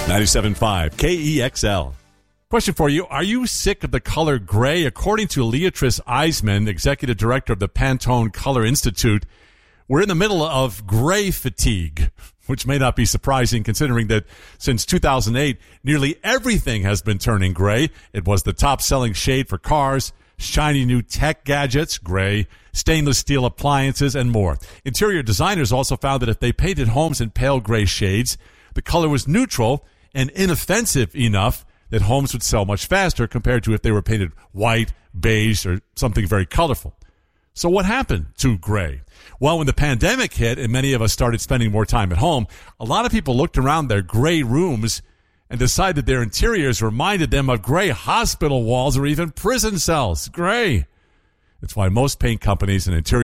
97.5 KEXL. Question for you. Are you sick of the color gray? According to Leatrice Eisman, executive director of the Pantone Color Institute, we're in the middle of gray fatigue, which may not be surprising considering that since 2008, nearly everything has been turning gray. It was the top-selling shade for cars, shiny new tech gadgets, gray, stainless steel appliances, and more. Interior designers also found that if they painted homes in pale gray shades, the color was neutral and inoffensive enough that homes would sell much faster compared to if they were painted white, beige, or something very colorful. So what happened to gray? Well, when the pandemic hit and many of us started spending more time at home, a lot of people looked around their gray rooms and decided their interiors reminded them of gray hospital walls or even prison cells. Gray. It's why most paint companies and interior